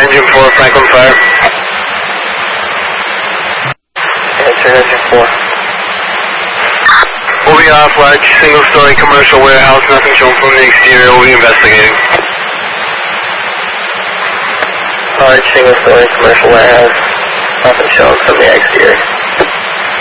engine 4, Franklin Fire. Answer engine 4. We'll be off large, single-story commercial warehouse, nothing shown from the exterior, we'll be investigating. Large, single-story commercial warehouse, nothing shown from the exterior.